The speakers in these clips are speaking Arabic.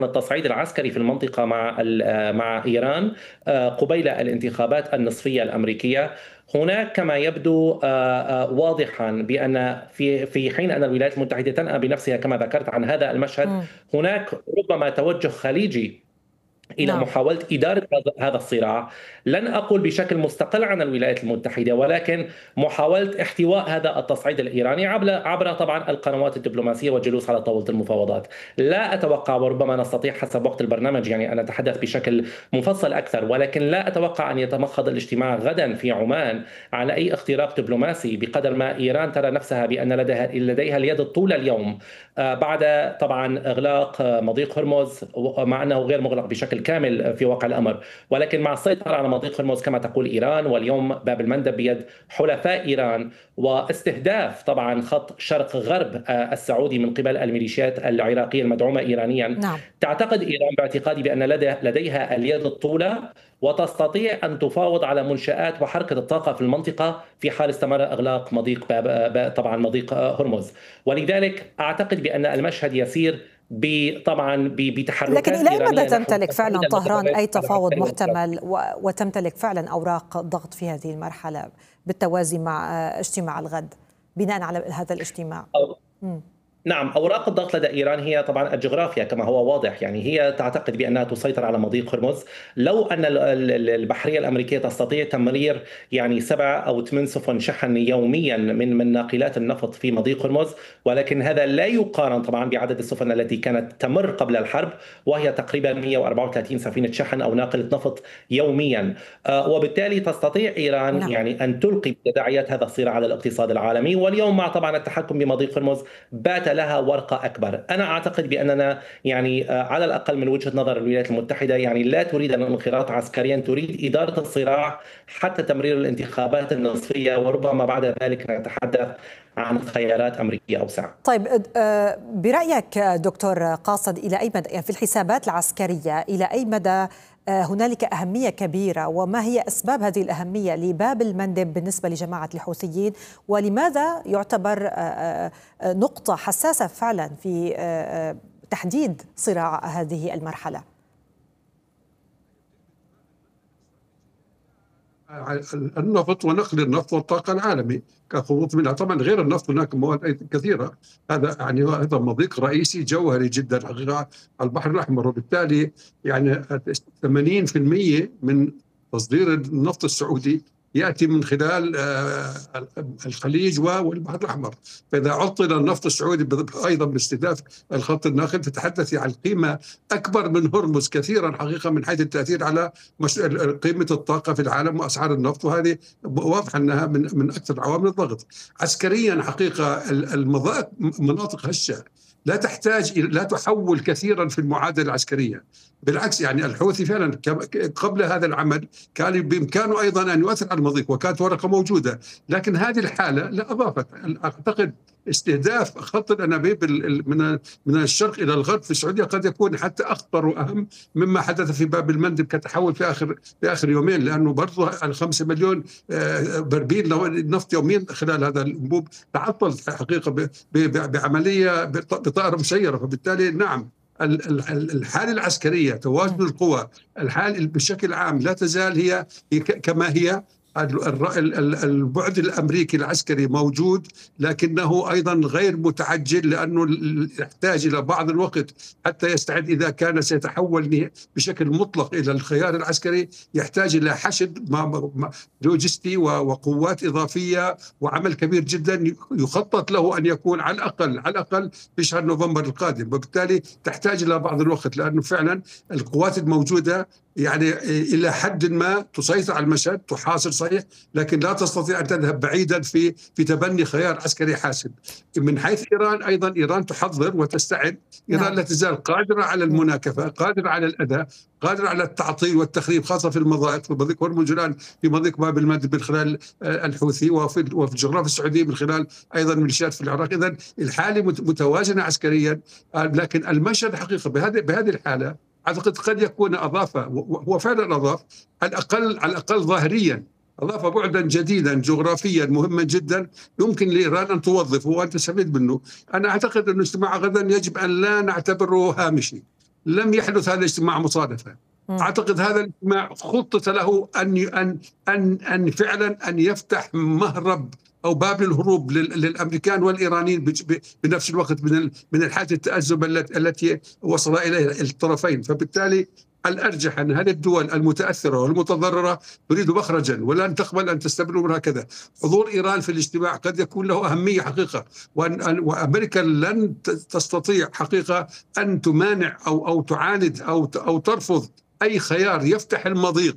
التصعيد العسكري في المنطقة مع إيران قبيل الانتخابات النصفية الأمريكية. هناك كما يبدو واضحا بأن في حين أن الولايات المتحدة تنأى بنفسها كما ذكرت عن هذا المشهد، هناك ربما توجه خليجي إلى نعم. محاولة إدارة هذا الصراع. لن أقول بشكل مستقل عن الولايات المتحدة، ولكن محاولة احتواء هذا التصعيد الإيراني عبر طبعا القنوات الدبلوماسية والجلوس على طاولة المفاوضات. لا أتوقع، وربما نستطيع حسب وقت البرنامج يعني أن نتحدث بشكل مفصل أكثر، ولكن لا أتوقع أن يتمخض الاجتماع غدا في عمان على أي اختراق دبلوماسي، بقدر ما إيران ترى نفسها بأن لديها اليد طول اليوم بعد طبعا إغلاق مضيق هرمز، مع أنه غير مغلق بشكل كامل في واقع الأمر، ولكن مع السيطرة على مضيق هرمز كما تقول إيران، واليوم باب المندب بيد حلفاء إيران، واستهداف طبعا خط شرق غرب السعودي من قبل الميليشيات العراقية المدعومة إيرانيا. نعم. تعتقد إيران باعتقادي بأن لديها اليد الطولى وتستطيع أن تفاوض على منشآت وحركة الطاقة في المنطقة في حال استمر إغلاق مضيق طبعا مضيق هرمز. ولذلك أعتقد بأن المشهد يسير طبعا بتحركات لكن إلى أي مدى إيرانية تمتلك فعلا طهران أي تفاوض محتمل وتمتلك فعلا أوراق ضغط في هذه المرحلة بالتوازي مع اجتماع الغد بناء على هذا الاجتماع؟ نعم، أوراق الضغط لدى إيران هي طبعا الجغرافيا كما هو واضح، يعني هي تعتقد بأنها تسيطر على مضيق هرمز. لو أن البحرية الأمريكية تستطيع تمرير يعني 7 أو 8 سفن شحن يوميا من ناقلات النفط في مضيق هرمز، ولكن هذا لا يقارن طبعا بعدد السفن التي كانت تمر قبل الحرب، وهي تقريبا 134 سفينة شحن أو ناقلة نفط يوميا. وبالتالي تستطيع إيران يعني أن تلقي تداعيات هذا الصراع على الاقتصاد العالمي. واليوم مع طبعا التحكم بمضيق هرمز بات لها ورقة أكبر. أنا أعتقد بأننا يعني على الأقل من وجهة نظر الولايات المتحدة يعني لا تريد الانخراط عسكريا، تريد إدارة الصراع حتى تمرير الانتخابات النصفية، وربما بعد ذلك نتحدث عن خيارات أمريكية أوسع. طيب برأيك دكتور قاصد، إلى أي مدى يعني في الحسابات العسكرية إلى أي مدى هنالك أهمية كبيرة، وما هي أسباب هذه الأهمية لباب المندب بالنسبة لجماعة الحوثيين، ولماذا يعتبر نقطة حساسة فعلا في تحديد صراع هذه المرحلة؟ النفط ونقل النفط والطاقة العالمي كخطوط منها. طبعا غير النفط هناك مواد كثيرة، هذا يعني هذا مضيق رئيسي جوهري جدا حقيقة على البحر الأحمر، وبالتالي يعني 80% من تصدير النفط السعودي يأتي من خلال الخليج والبحر الأحمر. فإذا عطل النفط السعودي أيضا باستهداف الخط الناقل تتحدث عن قيمة أكبر من هرمز كثيرا حقيقة من حيث التأثير على قيمة الطاقة في العالم وأسعار النفط، وهذه واضح أنها من أكثر عوامل الضغط. عسكريا حقيقة مناطق هشة لا تحول كثيرا في المعادلة العسكرية، بالعكس يعني الحوثي فعلا قبل هذا العمل كان بإمكانه أيضا أن يؤثر على المضيق وكانت ورقة موجودة، لكن هذه الحالة لا أضافت. أعتقد استهداف خط الأنابيب من الشرق إلى الغرب في السعودية قد يكون حتى أخطر وأهم مما حدث في باب المندب كتحول في آخر يومين، لأنه برضو 5 مليون برميل نفط يوميا خلال هذا الأنبوب تعطل حقيقة بعملية بطائرة مسيرة. فبالتالي نعم الحالة العسكرية تواجد القوى الحال بشكل عام لا تزال هي كما هي. البعد الأمريكي العسكري موجود لكنه أيضا غير متعجل، لأنه يحتاج إلى بعض الوقت حتى يستعد. إذا كان سيتحول بشكل مطلق إلى الخيار العسكري يحتاج إلى حشد لوجستي وقوات إضافية وعمل كبير جدا يخطط له أن يكون على الأقل في شهر نوفمبر القادم، وبالتالي تحتاج إلى بعض الوقت، لأنه فعلا القوات الموجودة يعني إلى حد ما تسيطر على المشهد، تحاصر صحيح، لكن لا تستطيع أن تذهب بعيدا في تبني خيار عسكري حاسم. من حيث إيران أيضا، إيران تحضر وتستعد. إيران لا تزال قادرة على المناكفة، قادرة على الأذى، قادرة على التعطيل والتخريب، خاصة في المضائق، في مضيق هرمز الآن، في مضيق باب المندب من خلال الحوثي، وفي الجغرافيا السعودية من خلال أيضا ميليشيات في العراق. إذن الحالة متوازنة عسكريا، لكن المشهد حقيقة بهذه الحالة أعتقد قد يكون أضاف، هو فعلا أضاف على الأقل ظاهريا، أضاف بعدا جديدا جغرافيا مهما جدا يمكن لإيران أن توظفه وأن تستفيد منه. أنا أعتقد أن اجتماع غدا يجب أن لا نعتبره هامشي، لم يحدث هذا الاجتماع مصادفة. أعتقد هذا الاجتماع خطط له أن فعلا أن يفتح مهرب أو باب الهروب للأمريكان والإيرانيين بنفس الوقت من الحالة التأزم التي وصل إليها الطرفين. فبالتالي الأرجح أن هذه الدول المتأثرة والمتضررة تريد مخرجا ولن تقبل أن تستمر هكذا. حضور إيران في الاجتماع قد يكون له أهمية حقيقة، وأمريكا لن تستطيع حقيقة أن تمانع أو تعاند أو ترفض أي خيار يفتح المضيق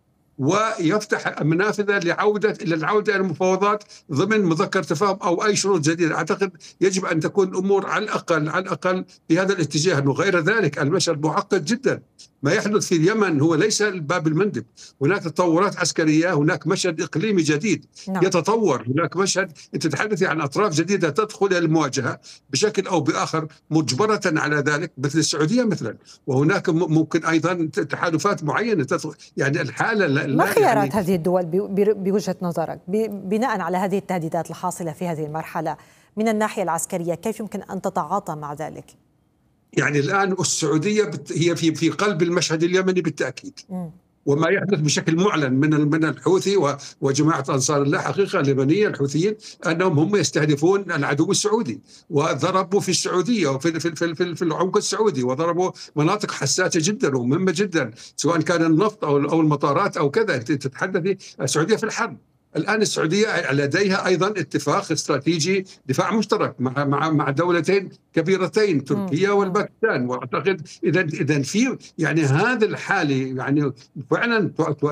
ويفتح منافذ للعودة إلى المفاوضات ضمن مذكرة تفاهم أو أي شروط جديدة. أعتقد يجب أن تكون الأمور على الأقل في هذا الاتجاه، وغير ذلك المشهد معقد جدا. ما يحدث في اليمن هو ليس الباب المندب، هناك تطورات عسكرية، هناك مشهد إقليمي جديد يتطور، هناك مشهد تتحدث عن أطراف جديدة تدخل إلى المواجهة بشكل أو بآخر مجبرة على ذلك، مثل السعودية مثلا، وهناك ممكن أيضا تحالفات معينة يعني الحالة. ما خيارات هذه الدول بوجهة نظرك بناء على هذه التهديدات الحاصلة في هذه المرحلة من الناحية العسكرية؟ كيف يمكن أن تتعاطى مع ذلك؟ يعني الآن السعودية هي في قلب المشهد اليمني بالتأكيد. وما يحدث بشكل معلن من الحوثي وجماعة أنصار الله حقيقة اليمنية الحوثيين أنهم هم يستهدفون العدو السعودي، وضربوا في السعودية وفي في العمق السعودي، وضربوا مناطق حساسة جدا ومهمة جدا، سواء كان النفط أو المطارات أو كذا. تتحدثي السعودية في الحرب. الآن السعودية لديها أيضا اتفاق استراتيجي دفاع مشترك مع دولتين كبيرتين، تركيا والباكستان. واعتقد اذا في يعني هذا الحالة يعني فعلا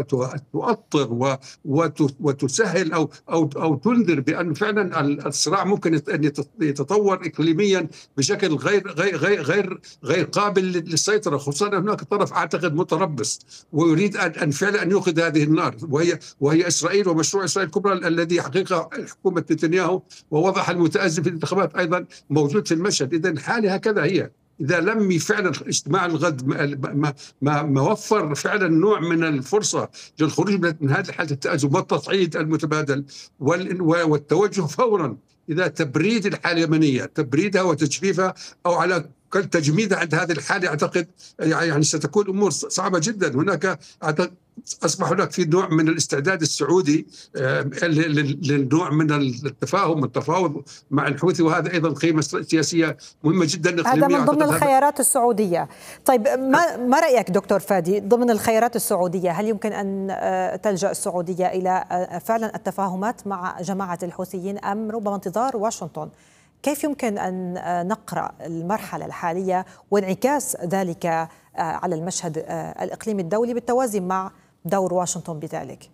تؤطر وتسهل او تنذر بان فعلا الصراع ممكن ان يتطور اقليميا بشكل غير قابل للسيطرة، خصوصا هناك طرف اعتقد متربص ويريد ان فعلا ان يوقد هذه النار، وهي اسرائيل ومشروع اسرائيل الكبرى الذي حقيقة حكومة نتنياهو ووضعها المتأزم في الانتخابات ايضا موجود في المشهد. إذا الحالة هكذا هي. إذا لم فعلا اجتماع الغد ما وفر فعلا نوع من الفرصة للخروج من هذه الحالة التأزم والتصعيد المتبادل والتوجه فورا إذا تبريد الحالة اليمنية، تبريدها وتجفيفها أو على كل تجميدها عند هذه الحالة، أعتقد يعني ستكون أمور صعبة جدا. هناك أصبح هناك في نوع من الاستعداد السعودي للنوع من التفاهم والتفاوض مع الحوثي، وهذا أيضا قيمة سياسية مهمة جدا. هذا من ضمن الخيارات السعودية. طيب ما رأيك دكتور فادي ضمن الخيارات السعودية؟ هل يمكن أن تلجأ السعودية إلى فعلا التفاهمات مع جماعة الحوثيين أم ربما انتظار واشنطن؟ كيف يمكن أن نقرأ المرحلة الحالية وانعكاس ذلك على المشهد الإقليمي الدولي بالتوازي مع دور واشنطن بذلك؟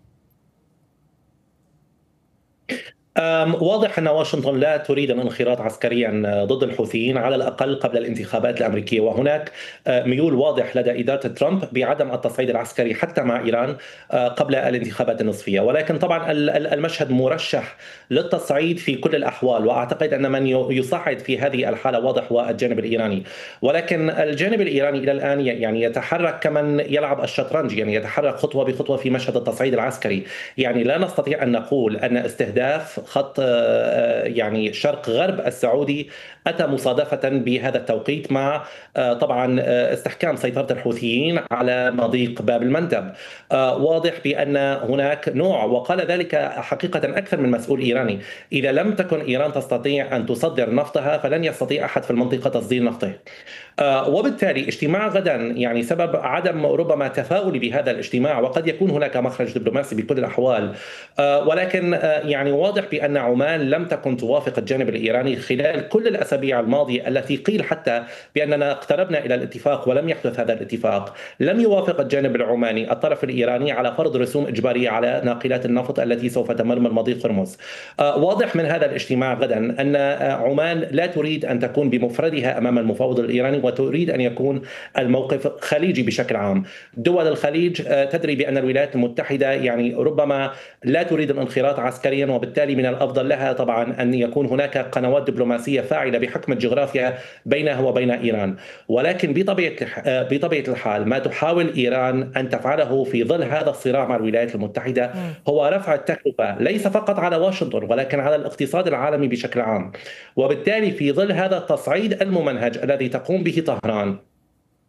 واضح أن واشنطن لا تريد الانخراط عسكريا ضد الحوثيين على الأقل قبل الانتخابات الأمريكية، وهناك ميول واضح لدى إدارة ترامب بعدم التصعيد العسكري حتى مع إيران قبل الانتخابات النصفية. ولكن طبعا المشهد مرشح للتصعيد في كل الأحوال، وأعتقد أن من يصعد في هذه الحالة واضح هو الجانب الإيراني. ولكن الجانب الإيراني إلى الآن يعني يتحرك كمن يلعب الشطرنج، يعني يتحرك خطوة بخطوة في مشهد التصعيد العسكري. يعني لا نستطيع أن نقول أن استهداف خط يعني شرق غرب السعودي أتى مصادفة بهذا التوقيت مع طبعا استحكام سيطرة الحوثيين على مضيق باب المندب. واضح بأن هناك نوع، وقال ذلك حقيقة أكثر من مسؤول إيراني، إذا لم تكن إيران تستطيع أن تصدر نفطها فلن يستطيع أحد في المنطقة تصدير نفطه. وبالتالي اجتماع غدا يعني سبب عدم ربما تفاؤل بهذا الاجتماع، وقد يكون هناك مخرج دبلوماسي بكل الأحوال. ولكن يعني واضح بأن عمان لم تكن توافق الجانب الإيراني خلال كل الأسابيع الماضية التي قيل حتى بأننا اقتربنا إلى الاتفاق ولم يحدث هذا الاتفاق. لم يوافق الجانب العماني الطرف الإيراني على فرض رسوم إجبارية على ناقلات النفط التي سوف تمر من مضيق هرمز. واضح من هذا الاجتماع غدا أن عمان لا تريد أن تكون بمفردها أمام المفاوض الإيراني، وتريد أن يكون الموقف خليجي بشكل عام. دول الخليج تدري بأن الولايات المتحدة يعني ربما لا تريد الانخراط عسكريا، وبالتالي من الأفضل لها طبعا أن يكون هناك قنوات دبلوماسية فاعلة بحكم الجغرافيا بينها وبين إيران. ولكن بطبيعة الحال ما تحاول إيران أن تفعله في ظل هذا الصراع مع الولايات المتحدة هو رفع التكلفة ليس فقط على واشنطن ولكن على الاقتصاد العالمي بشكل عام. وبالتالي في ظل هذا التصعيد الممنهج الذي تقوم به طهران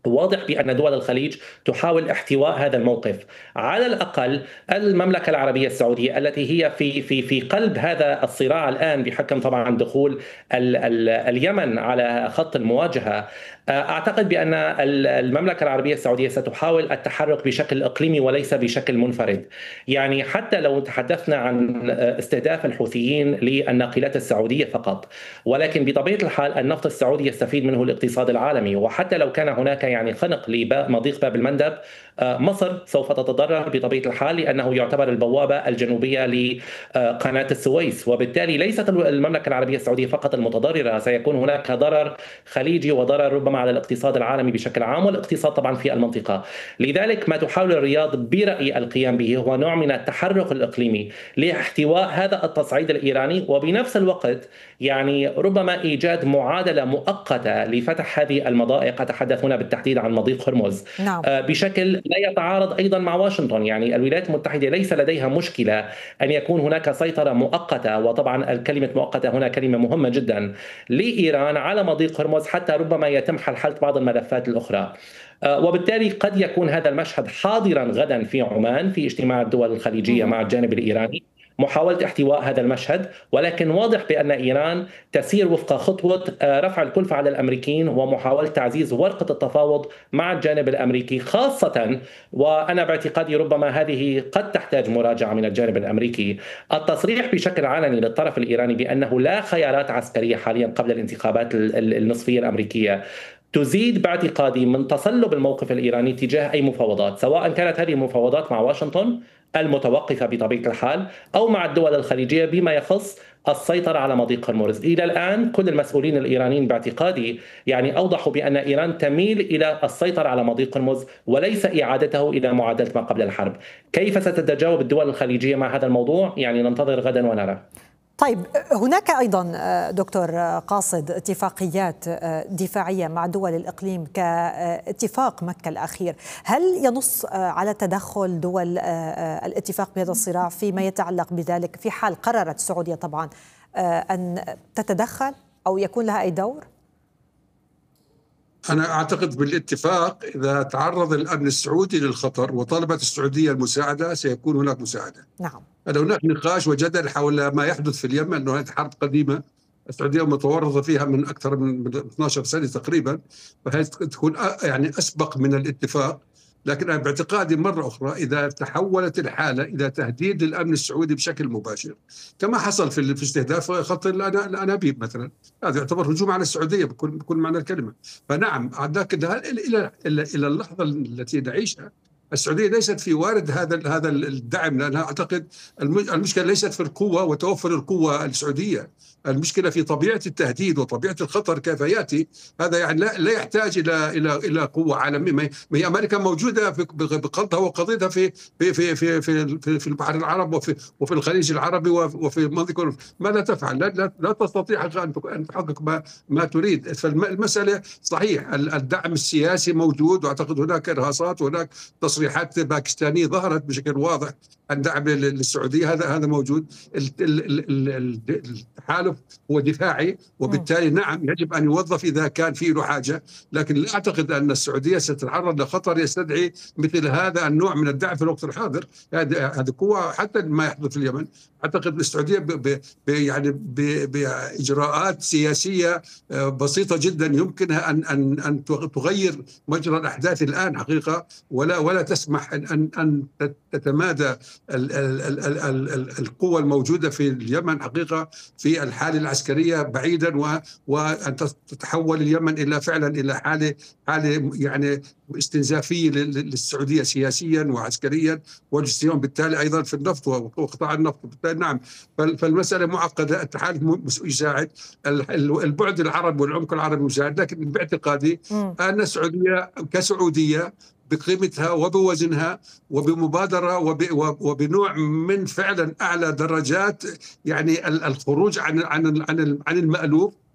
واضح بأن دول الخليج تحاول احتواء هذا الموقف. على الأقل المملكة العربية السعودية التي هي في قلب هذا الصراع الآن بحكم طبعا دخول اليمن على خط المواجهة، أعتقد بأن المملكة العربية السعودية ستحاول التحرك بشكل إقليمي وليس بشكل منفرد. يعني حتى لو تحدثنا عن استهداف الحوثيين للناقلات السعودية فقط، ولكن بطبيعة الحال النفط السعودي يستفيد منه الاقتصاد العالمي، وحتى لو كان هناك يعني خنق لمضيق باب المندب، مصر سوف تتضرر بطبيعة الحال لأنه يعتبر البوابة الجنوبية لقناة السويس، وبالتالي ليست المملكة العربية السعودية فقط المتضررة، سيكون هناك ضرر خليجي وضرر ربما على الاقتصاد العالمي بشكل عام والاقتصاد طبعا في المنطقة. لذلك ما تحاول الرياض برأيي القيام به هو نوع من التحرك الإقليمي لاحتواء هذا التصعيد الإيراني، وبنفس الوقت يعني ربما إيجاد معادلة مؤقتة لفتح هذه المضائق. أتحدث هنا بالتحديد عن مضيق هرمز. نعم. بشكل لا يتعارض أيضا مع واشنطن. يعني الولايات المتحدة ليس لديها مشكلة أن يكون هناك سيطرة مؤقتة، وطبعا الكلمة مؤقتة هنا كلمة مهمة جدا، لإيران على مضيق هرمز حتى ربما يتم حل بعض الملفات الأخرى. وبالتالي قد يكون هذا المشهد حاضرا غدا في عمان في اجتماع الدول الخليجية مع الجانب الإيراني، محاولة احتواء هذا المشهد. ولكن واضح بأن إيران تسير وفق خطوة رفع الكلفة على الأمريكيين ومحاولة تعزيز ورقة التفاوض مع الجانب الأمريكي خاصة، وأنا باعتقادي ربما هذه قد تحتاج مراجعة من الجانب الأمريكي، التصريح بشكل علني للطرف الإيراني بأنه لا خيارات عسكرية حاليا قبل الانتخابات النصفية الأمريكية تزيد باعتقادي من تصلب الموقف الإيراني تجاه أي مفاوضات، سواء كانت هذه المفاوضات مع واشنطن المتوقفة بطبيعة الحال أو مع الدول الخليجية بما يخص السيطرة على مضيق هرمز. إلى الآن كل المسؤولين الإيرانيين باعتقادي يعني أوضحوا بأن إيران تميل إلى السيطرة على مضيق هرمز وليس إعادته إلى معادلة ما قبل الحرب. كيف ستتجاوب الدول الخليجية مع هذا الموضوع؟ يعني ننتظر غدا ونرى. طيب، هناك أيضا دكتور قاصد اتفاقيات دفاعية مع دول الإقليم كاتفاق مكة الأخير، هل ينص على تدخل دول الاتفاق بهذا الصراع فيما يتعلق بذلك في حال قررت السعودية طبعا أن تتدخل أو يكون لها أي دور؟ أنا أعتقد بالاتفاق إذا تعرض الأمن السعودي للخطر وطلبت السعودية المساعدة سيكون هناك مساعدة. نعم. هناك نقاش وجدل حول ما يحدث في اليمن، أنه هذه حرب قديمة السعودية متورطة فيها من أكثر من 12 سنة تقريبا، فهي تكون يعني أسبق من الاتفاق. لكن أنا باعتقادي مرة أخرى إذا تحولت الحالة إلى تهديد للأمن السعودي بشكل مباشر كما حصل في استهداف خط الأنابيب مثلا، هذا يعتبر هجوم على السعودية بكل معنى الكلمة. فنعم لكن إلى اللحظة التي نعيشها السعودية ليست في وارد هذا الدعم، لأنها أعتقد المشكلة ليست في القوة وتوفر القوة السعودية، المشكلة في طبيعة التهديد وطبيعة الخطر كيف يأتي. هذا يعني لا يحتاج إلى قوة عالمية. ما هي أمريكا موجودة بقلبها وقضيتها في البحر العربي وفي الخليج العربي وفي منطقة. ماذا تفعل؟ لا تستطيع أن تحقق ما تريد. فالمسألة صحيح الدعم السياسي موجود، وأعتقد هناك إرهاصات وهناك تصريحات باكستانية ظهرت بشكل واضح عن دعم للسعودية، هذا موجود. التحالف هو دفاعي، وبالتالي نعم يجب أن يوظف إذا كان فيه له حاجة، لكن لا أعتقد أن السعودية ستتعرض لخطر يستدعي مثل هذا النوع من الدعم في الوقت الحاضر. هذه قوة حتى ما يحدث في اليمن. أعتقد السعودية يعني بإجراءات سياسية بسيطة جدا يمكنها أن تغير مجرى الأحداث الآن حقيقة، ولا تسمح أن تتمادى القوة الموجودة في اليمن حقيقة في الحالة العسكرية بعيدا، وأن تتحول اليمن إلى فعلا إلى حالة يعني استنزافية للسعودية سياسيا وعسكريا واجتياحهم بالتالي أيضا في النفط وقطاع النفط. بالتالي نعم فالمسألة معقدة. التحالف يساعد، البعد العربي والعمق العربي يساعد، لكن باعتقادي أن السعودية كسعودية بقيمتها وبوزنها وبمبادرة وبنوع من فعلا أعلى درجات يعني الخروج عن المألوف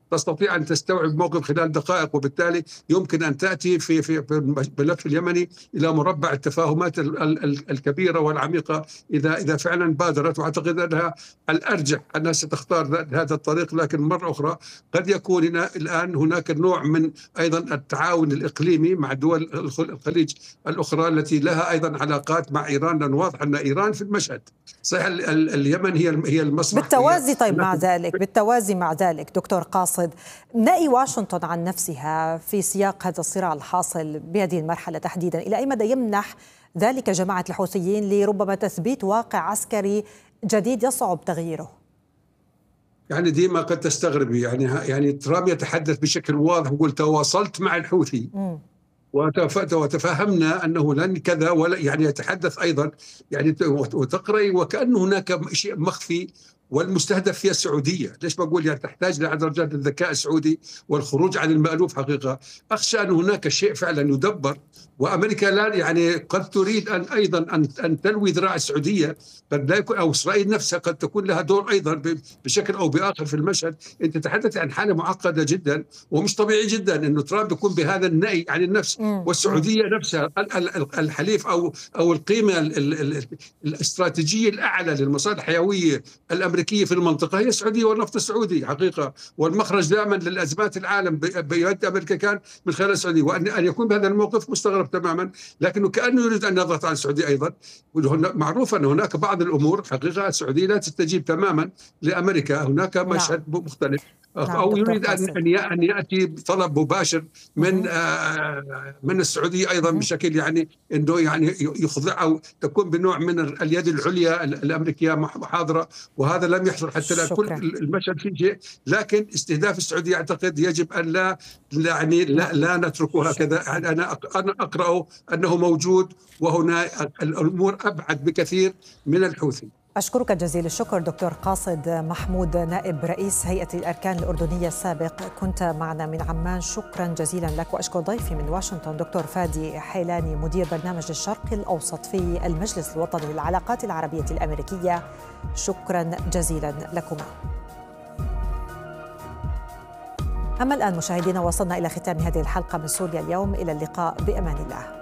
تستطيع أن تستوعب موقف خلال دقائق، وبالتالي يمكن أن تأتي في الملف اليمني إلى مربع التفاهمات الكبيرة والعميقة إذا فعلا بادرت. وأعتقد أنها الأرجح أنها ستختار هذا الطريق. لكن مرة أخرى قد يكون الآن هناك نوع من أيضا التعاون الإقليمي مع دول الخليج الأخرى التي لها أيضا علاقات مع إيران، لأن واضح أن إيران في المشهد. صحيح اليمن هي المسرح بالتوازي. طيب بالتوازي مع ذلك دكتور قاصد، نأي واشنطن عن نفسها في سياق هذا الصراع الحاصل بهذه المرحلة تحديدا، إلى أي مدى يمنح ذلك جماعة الحوثيين لربما تثبيت واقع عسكري جديد يصعب تغييره؟ يعني ديما قد تستغربي، يعني ترامب يتحدث بشكل واضح ويقول تواصلت مع الحوثي وتفهمنا أنه لن كذا، ولا يعني يتحدث أيضا يعني وتقرأي وكأنه هناك شيء مخفي، والمستهدف هي السعودية. ليش بقول يعني تحتاج لدرجات الذكاء السعودي والخروج عن المألوف حقيقة. أخشى أن هناك شيء فعلا يدبر، وأمريكا لا يعني قد تريد أيضا أن تلوي ذراع السعودية، قد لا يكون، أو إسرائيل نفسها قد تكون لها دور أيضا بشكل أو بآخر في المشهد. أنت تتحدث عن حالة معقدة جدا، ومش طبيعي جدا أنه ترامب يكون بهذا النأي عن النفس. والسعودية نفسها الحليف أو القيمة الاستراتيجية الأعلى للمصالح الحيوية الأمريكية في المنطقة هي السعودية والنفط السعودي حقيقة، والمخرج دائما للأزمات العالم بيد أمريكا كان من خلال السعودية. وأن يكون بهذا الموقف مستغرب تماما، لكنه كأنه يريد أن يضغط على السعودية أيضا. معروف أن هناك بعض الأمور حقيقة السعودية لا تستجيب تماما لأمريكا، هناك مشهد مختلف، أو يريد أن يأتي بطلب مباشر من السعودية أيضا بشكل يعني أنه يعني يخضع أو تكون بنوع من اليد العليا الأمريكية حاضرة، وهذا لم يحصل حتى الآن. كل المشهد فيه شيء، لكن استهداف السعودية أعتقد يجب أن لا نتركه هكذا. أنا أقرأ أنه موجود، وهنا الأمور أبعد بكثير من الحوثي. أشكرك جزيل الشكر دكتور قاصد محمود، نائب رئيس هيئة الأركان الأردنية السابق، كنت معنا من عمان. شكرا جزيلا لك. وأشكر ضيفي من واشنطن دكتور فادي حيلاني، مدير برنامج الشرق الأوسط في المجلس الوطني للعلاقات العربية الأمريكية. شكرا جزيلا لكما. أما الآن مشاهدينا، وصلنا إلى ختام هذه الحلقة من سوريا اليوم. إلى اللقاء بأمان الله.